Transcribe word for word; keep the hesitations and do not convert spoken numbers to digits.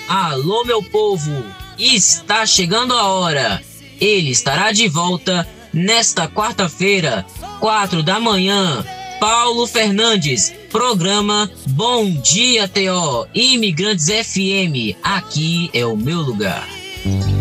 Alô, meu povo! Está chegando a hora. Ele estará de volta nesta quarta-feira, quatro da manhã. Paulo Fernandes, programa Bom Dia T O, Imigrantes F M. Aqui é o meu lugar.